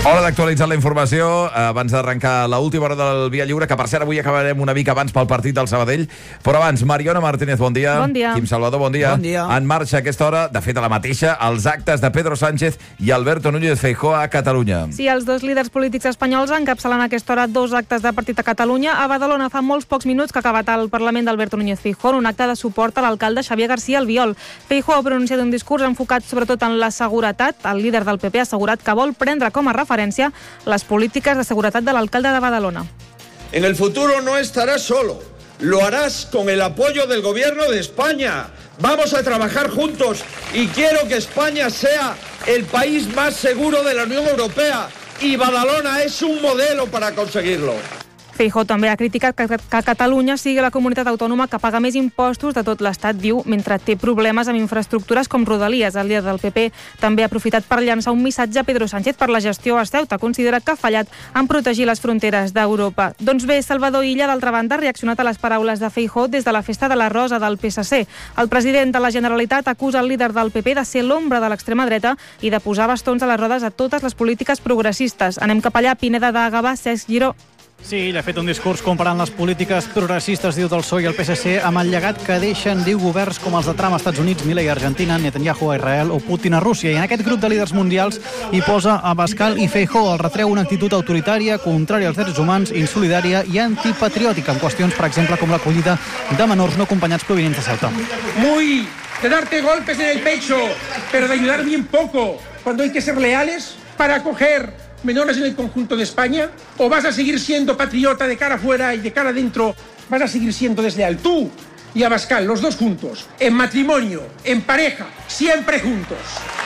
Hora d'actualitzar la informació abans d'arrencar l'última hora del Via Lliure, que per cert avui acabarem una mica abans pel partit del Sabadell. Però abans, Mariona Martínez, bon dia. Bon dia. Quim Salvador, bon dia. Bon dia. En marxa a aquesta hora, de fet a la mateixa, els actes de Pedro Sánchez i Alberto Núñez Feijóo a Catalunya. Sí, els dos líders polítics espanyols encapçalen a aquesta hora dos actes de partit a Catalunya. A Badalona fa molts pocs minuts que ha acabat al Parlament d'Alberto Núñez Feijóo, un acte de suport a l'alcalde Xavier García Albiol. Feijóo ha pronunciat un discurs enfocat sobretot en la seguretat. El líder del PP ha assegurat que vol prendre com a referència les polítiques de seguretat de l'alcalde de Badalona. En el futuro no estarás solo, lo harás con el apoyo del gobierno de España. Vamos a trabajar juntos y quiero que España sea el país más seguro de la Unión Europea y Badalona es un modelo para conseguirlo. Feijóo també ha criticat que Catalunya sigui la comunitat autònoma que paga més impostos de tot l'Estat, diu, mentre té problemes amb infraestructures com Rodalies. El líder del PP també ha aprofitat per llançar un missatge a Pedro Sánchez per la gestió a Ceuta. Considera que ha fallat en protegir les fronteres d'Europa. Doncs bé, Salvador Illa, d'altra banda, ha reaccionat a les paraules de Feijóo des de la festa de la Rosa del PSC. El president de la Generalitat acusa el líder del PP de ser l'ombra de l'extrema dreta i de posar bastons a les rodes a totes les polítiques progressistes. Anem cap allà, Pineda de Gavà, Cesc Giró. Sí, ell ha fet un discurs comparant les polítiques progressistes, diu, del PSOE i el PSC amb el llegat que deixen, diu, governs com els de Trump a Estats Units, Milei a Argentina, Netanyahu a Israel o Putin a Rússia. I en aquest grup de líders mundials hi posa Abascal i Feijóo. El retreu una actitud autoritària, contrària als drets humans, insolidària i antipatriòtica en qüestions, per exemple, com l'acollida de menors no acompanyats provinents de Ceuta. Muy de darte golpes en el pecho, pero de ayudar bien poco, cuando hay que ser leales para acoger menores en el conjunto de España, o vas a seguir siendo patriota de cara afuera y de cara adentro vas a seguir siendo desleal. Tú y Abascal, los dos juntos, en matrimonio, en pareja, siempre juntos.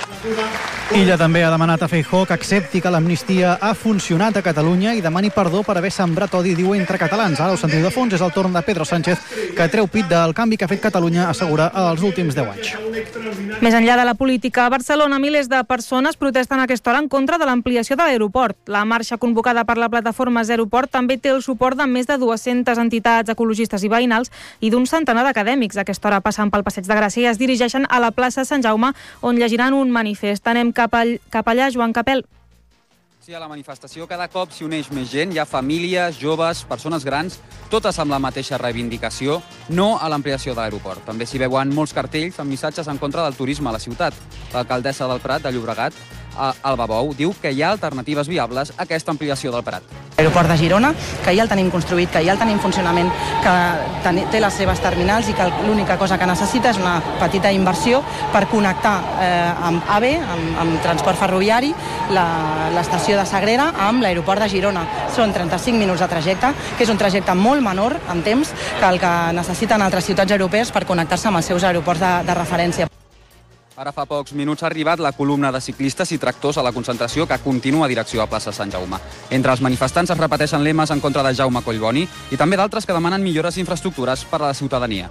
Illa també ha demanat a Feijóo que accepti que l'amnistia ha funcionat a Catalunya i demani perdó per haver sembrat odi, diu, entre catalans. Ara, ho sentiu de fons, és el torn de Pedro Sánchez, que treu pit del canvi que ha fet Catalunya, assegura, els últims 10 anys. Més enllà de la política, a Barcelona milers de persones protesten a aquesta hora en contra de l'ampliació de l'aeroport. La marxa convocada per la plataforma Zeroport també té el suport de més de 200 entitats ecologistes i veïnals i d'un centenar d'acadèmics. A aquesta hora passen pel Passeig de Gràcia i es dirigeixen a la plaça Sant Jaume, on llegiran un manifest. Anem cap allà, Joan Capel. Sí, a la manifestació cada cop s'hi uneix més gent. Hi ha famílies, joves, persones grans, totes amb la mateixa reivindicació, no a l'ampliació de l'aeroport. També s'hi veuen molts cartells amb missatges en contra del turisme a la ciutat. L'alcaldessa del Prat, de Llobregat, Alba Bou, diu que hi ha alternatives viables a aquesta ampliació del Prat. L'aeroport de Girona, que ja el tenim construït, que ja el tenim en funcionament, que té les seves terminals i que l'única cosa que necessita és una petita inversió per connectar amb AVE, amb transport ferroviari, l'estació de Sagrera amb l'aeroport de Girona. Són 35 minuts de trajecte, que és un trajecte molt menor en temps que el que necessiten altres ciutats europees per connectar-se amb els seus aeroports de referència. Ara fa pocs minuts ha arribat la columna de ciclistes i tractors a la concentració que continua a direcció a plaça Sant Jaume. Entre els manifestants es repeteixen lemes en contra de Jaume Collboni i també d'altres que demanen millores d'infraestructures per a la ciutadania.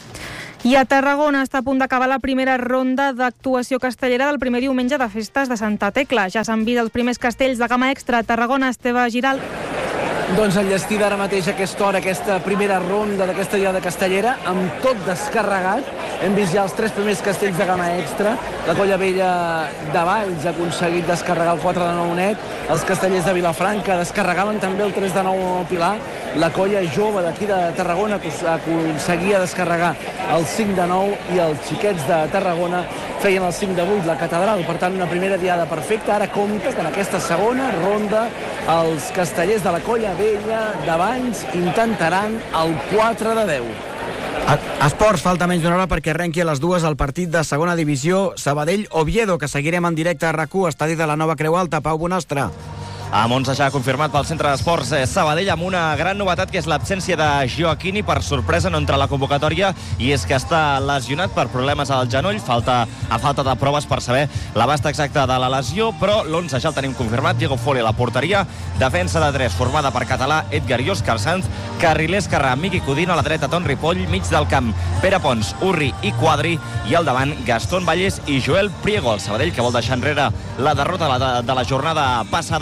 I a Tarragona està a punt d'acabar la primera ronda d'actuació castellera del primer diumenge de festes de Santa Tecla. Ja s'han vist els primers castells de gamma extra a Tarragona. Esteve Giral. Doncs enllestida ara mateix a aquesta hora, aquesta primera ronda d'aquesta diada castellera, amb tot descarregat. Hem vist ja els 3 primers castells de gamma extra. La Colla Vella de Valls ha aconseguit descarregar el 4 de 9 net. Els castellers de Vilafranca descarregaven també el 3 de 9 al Pilar. La Colla Jove d'aquí de Tarragona aconseguia descarregar el 5 de 9 i els xiquets de Tarragona feien el 5 de 8, la Catedral. Per tant, una primera diada perfecta. Ara compta que en aquesta segona ronda els castellers de la Colla Vella de Valls intentaran el 4 de 10. Esports, falta menys d'una hora perquè arrenqui a les 2 el partit de segona divisió Sabadell-Oviedo, que seguirem en directe a RAC1, estadi de la Nova Creu Alta. Pau Bonastre. A Monza ja confirmat pel centre d'esports Sabadell amb una gran novetat, que és l'absència de Joaquini. Per sorpresa no entra a la convocatòria i és que està lesionat per problemes al genoll. A falta de proves per saber l'abast exacte de la lesió, però l'11 ja el tenim confirmat. Diego Fole a la porteria, defensa de 3 formada per Català, Edgar i Òscar Sanz, carriler esquerrà Miqui Codina, a la dreta Ton Ripoll, mig del camp Pere Pons, Urri i Quadri, i al davant Gastón Vallès i Joel Priego. El Sabadell, que vol deixar enrere la derrota de la jornada passada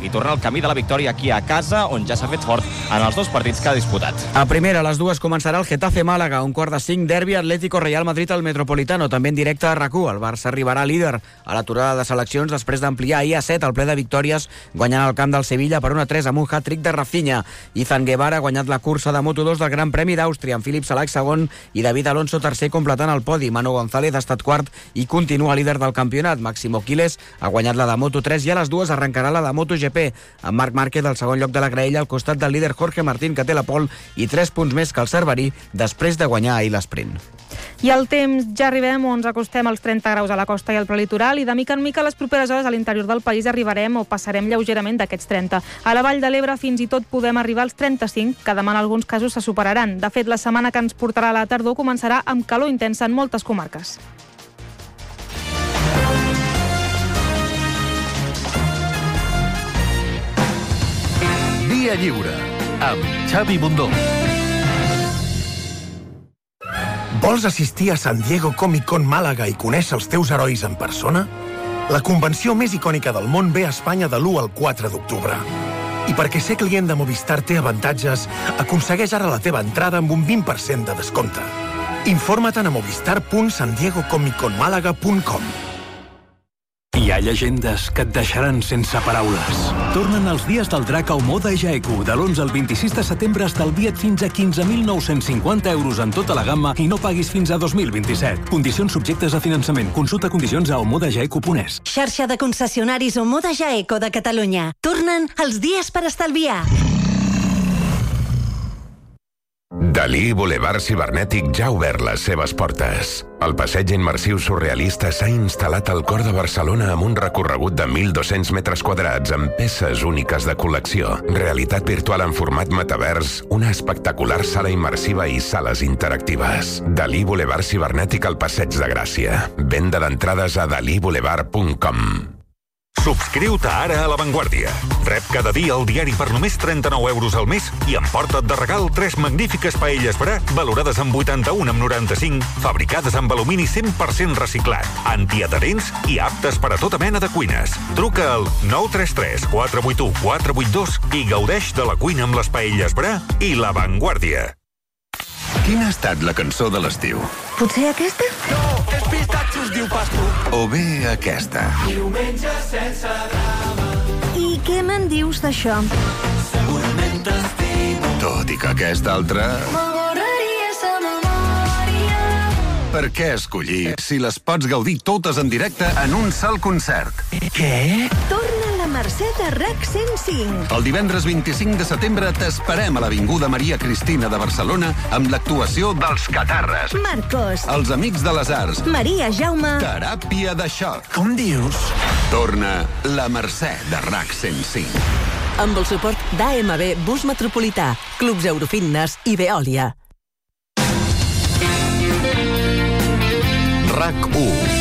i tornar al camí de la victòria aquí a casa, on ja s'ha fet fort en els 2 partits que ha disputat. A primera, a les 2 començarà el Getafe Màlaga, un 4:45 derbi Atlético Real Madrid al Metropolitano, també en directe a RAC1. El Barça arribarà líder a l'aturada de seleccions després d'ampliar ahir a 7 el ple de victòries, guanyant el camp del Sevilla per 1-3 amb un hat-trick de Rafinha. Izan Guevara ha guanyat la cursa de Moto2 del Gran Premi d'Àustria, amb Philippe Salac segon i David Alonso tercer completant el podi. Manu González ha estat quart i continua líder del campionat. Máximo Quiles ha guanyat la de Moto3 i a les 2 arrencarà la de MotoGP, amb Marc Márquez al segon lloc de la graella al costat del líder Jorge Martín, que té la pole i 3 punts més que el cerverí després de guanyar ahir l'esprint. I el temps, ja arribem o ens acostem als 30 graus a la costa i al prelitoral, i de mica en mica a les properes hores a l'interior del país arribarem o passarem lleugerament d'aquests 30. A la Vall de l'Ebre fins i tot podem arribar als 35, que demà en alguns casos se superaran. De fet, la setmana que ens portarà a la tardor començarà amb calor intensa en moltes comarques. Via Lliure, amb Xavi Bundó. Vols assistir a San Diego Comic Con Màlaga i conèixer els teus herois en persona? La convenció més icònica del món ve a Espanya de l'1 al 4 d'octubre. I perquè ser client de Movistar té avantatges, aconsegueix ara la teva entrada amb un 20% de descompte. Informa't a movistar.sandiegocomicconmalaga.com. Hi ha llegendes que et deixaran sense paraules. Tornen els dies del drac a Omoda Jaeku. De l'11 al 26 de setembre estalvia't fins a 15.950 euros en tota la gamma i no paguis fins a 2027. Condicions subjectes a finançament. Consulta condicions a omodajaeku.es. Xarxa de concessionaris Omoda Jaeku de Catalunya. Tornen els dies per estalviar. Dalí Boulevard Cibernètic ja ha obert les seves portes. El passeig immersiu surrealista s'ha instal·lat al cor de Barcelona amb un recorregut de 1.200 metres quadrats amb peces úniques de col·lecció, realitat virtual en format metavers, una espectacular sala immersiva i sales interactives. Dalí Boulevard Cibernètic al Passeig de Gràcia. Venda d'entrades a daliboulevard.com. Subscriu-te ara a La Vanguardia. Rep cada dia el diari per només 39 euros al mes i emporta't de regal 3 magnífiques paelles Bra valorades en 81,95, fabricades amb alumini 100% reciclat, antiadherents i aptes per a tota mena de cuines. Truca al 933 481 482 i gaudeix de la cuina amb les paelles Bra i La Vanguardia. Quina ha estat la cançó de l'estiu? Potser aquesta? No, és Pistatxos, diu Pasto. O bé aquesta. Diumenge sense drama. I què me'n dius d'això? Segurament t'estimo. Tot i que aquesta altra... M'avorraria sa memòria. Per què escollir si les pots gaudir totes en directe en un sol concert? Què? Torna la Mercè de RAC 105. El divendres 25 de setembre t'esperem a l'Avinguda Maria Cristina de Barcelona amb l'actuació dels Catarres, Marcos, els Amics de les Arts, Maria Jaume, Teràpia de xoc. Com dius? Torna la Mercè de RAC 105. Amb el suport d'AMB Bus Metropolità, Clubs Eurofitness i Veolia. RAC1.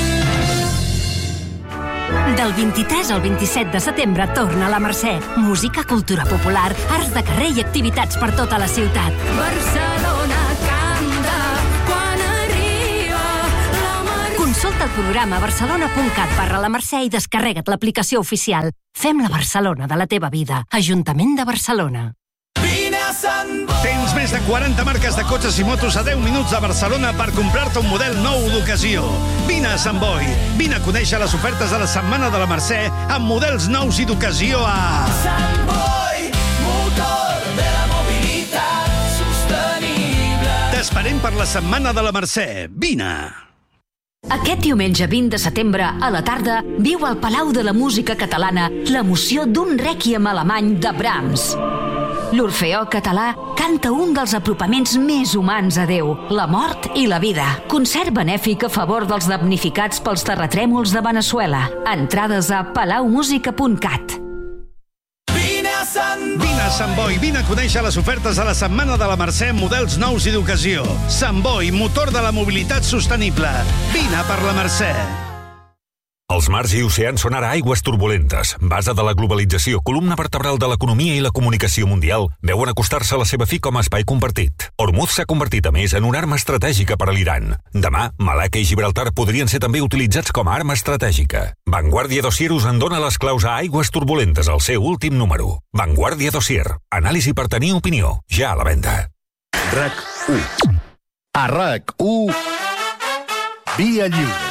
Del 23 al 27 de setembre torna la Mercè. Música, cultura popular, arts de carrer i activitats per tota la ciutat. Barcelona canta quan arriba la Mercè. Consulta el programa barcelona.cat/la Mercè i descarrega't l'aplicació oficial. Fem la Barcelona de la teva vida. Ajuntament de Barcelona. Tens més de 40 marques de cotxes i motos a 10 minuts a Barcelona per comprar-te un model nou d'ocasió. Vine a Sant Boi. Vine a conèixer les ofertes de la Setmana de la Mercè amb models nous i d'ocasió a... Sant Boi, motor de la mobilitat sostenible. T'esperem per la Setmana de la Mercè. Vine! Aquest diumenge 20 de setembre, a la tarda, viu al Palau de la Música Catalana l'emoció d'un rèquiem alemany de Brahms. L'Orfeó Català canta un dels apropaments més humans a Déu, la mort i la vida. Concert benèfic a favor dels damnificats pels terratrèmols de Veneçuela. Entrades a palaumusica.cat. Vine a Sant Boi, vine a conèixer les ofertes de la Setmana de la Mercè amb models nous i d'ocasió. Sant Boi, motor de la mobilitat sostenible. Vine per la Mercè. Els mars i oceans són ara aigües turbulentes. Base de la globalització, columna vertebral de l'economia i la comunicació mundial, veuen acostar-se a la seva fi com a espai compartit. Hormuz s'ha convertit, a més, en una arma estratègica per a l'Iran. Demà, Malacca i Gibraltar podrien ser també utilitzats com a arma estratègica. Vanguardia Dossier us en dona les claus a aigües turbulentes al seu últim número. Vanguardia Dossier. Anàlisi per tenir opinió. Ja a la venda. RAC1. A RAC1, Via Lliure.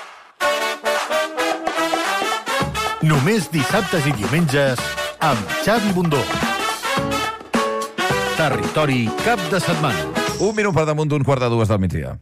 Només dissabtes i diumenges amb Xavi Bundó. Territori cap de setmana. 1 minut per damunt d'un 1:45 del migdia.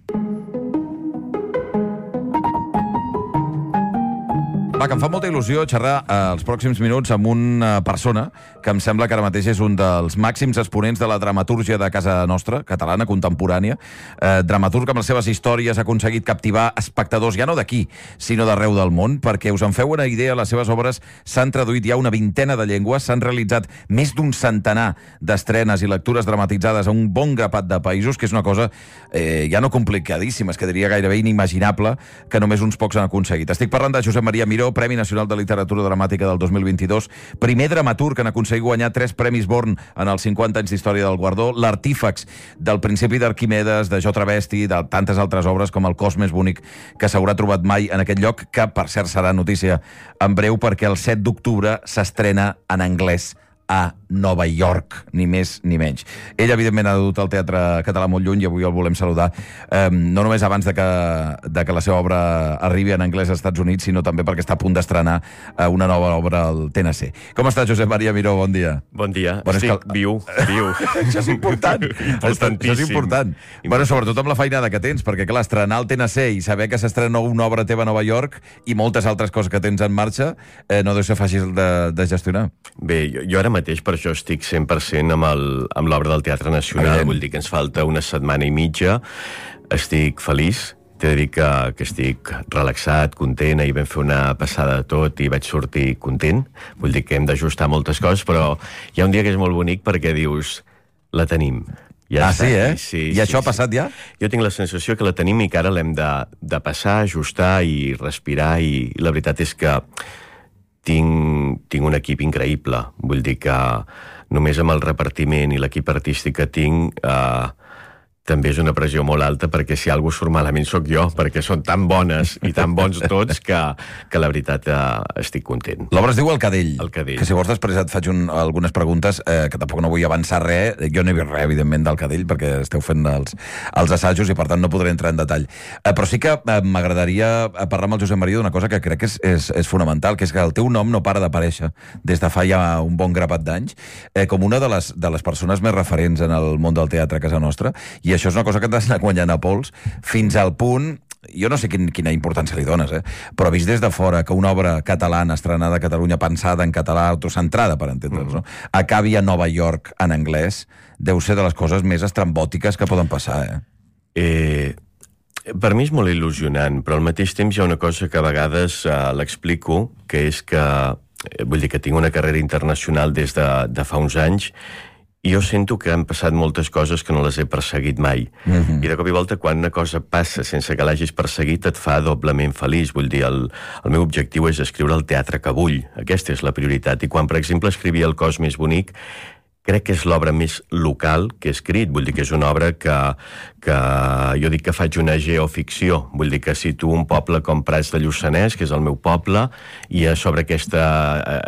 Va, que em fa molta il·lusió xerrar els pròxims minuts amb una persona que em sembla que ara mateix és un dels màxims exponents de la dramatúrgia de casa nostra, catalana, contemporània. Dramaturg amb les seves històries ha aconseguit captivar espectadors, ja no d'aquí, sinó d'arreu del món, perquè us en feu una idea, les seves obres s'han traduït ja una vintena de llengües, s'han realitzat més d'un centenar d'estrenes i lectures dramatitzades a un bon grapat de països, que és una cosa ja no complicadíssima, és que diria gairebé inimaginable, que només uns pocs han aconseguit. Estic parlant de Josep Maria Miró, Premi Nacional de Literatura Dramàtica del 2022, primer dramaturg en aconseguir guanyar 3 Premis Born en els 50 anys d'història del guardó, l'artífex del Principi d'Arquimedes, de Jo Travesti, de tantes altres obres com El cos més bonic que s'haurà trobat mai en aquest lloc, que per cert serà notícia en breu perquè el 7 d'octubre s'estrena en anglès a Nova York, ni més ni menys. Ell, evidentment, ha dut el teatre català molt lluny i avui el volem saludar, no només abans de que la seva obra arribi en anglès als Estats Units, sinó també perquè està a punt d'estrenar una nova obra al TNC. Com està, Josep Maria Miró? Bon dia. Bon dia. Estic viu. Això és important. Això és important. Bueno, sobretot amb la feinada que tens, perquè, clar, estrenar al TNC i saber que s'estrena una obra teva a Nova York i moltes altres coses que tens en marxa no deu ser fàcil de gestionar. Bé, jo ara mateix per això estic 100% amb l'obra del Teatre Nacional. Vull dir que ens falta una setmana i mitja. Estic feliç. T'he de dir que estic relaxat, content. Ahir vam fer una passada de tot i vaig sortir content. Vull dir que hem d'ajustar moltes coses, però hi ha un dia que és molt bonic perquè dius, la tenim. Ja sí, eh? Sí, I això ha passat ja? Jo tinc la sensació que la tenim i que ara l'hem de passar, ajustar i respirar, i la veritat és que tinc un equip increïble. Vull dir que només amb el repartiment i l'equip artístic que tinc també és una pressió molt alta, perquè si algú surt malament sóc jo, perquè són tan bones i tan bons tots que la veritat estic content. L'obra es diu El Cadell. El Cadell. Que si vols després et faig algunes preguntes, que tampoc no vull avançar res. Jo no he vist res, evidentment, del Cadell, perquè esteu fent els assajos i per tant no podré entrar en detall. Però sí que m'agradaria parlar amb el Josep Maria d'una cosa que crec que és fonamental, que és que el teu nom no para d'aparèixer des de fa ja un bon grapat d'anys com una de les persones més referents en el món del teatre a casa nostra, i això és una cosa que t'has anat guanyant a pols fins al punt, jo no sé quina importància li dones, però vist des de fora que una obra catalana estrenada a Catalunya, pensada en català, autocentrada, per entendre'ns, no? Acabi a Nova York en anglès, deu ser de les coses més estrambòtiques que poden passar, Per mi és molt il·lusionant, però al mateix temps hi ha una cosa que a vegades l'explico, que és que, vull dir que tinc una carrera internacional des de fa uns anys, i jo sento que han passat moltes coses que no les he perseguit mai. I de cop i volta, quan una cosa passa sense que l'hagis perseguit, et fa doblement feliç. Vull dir, el meu objectiu és escriure el teatre que vull. Aquesta és la prioritat. I quan, per exemple, escrivia El cos més bonic, crec que és l'obra més local que he escrit. Vull dir que és una obra que jo dic que faig una geoficció. Vull dir que situo un poble com Prats de Lluçanès, que és el meu poble, i sobre aquesta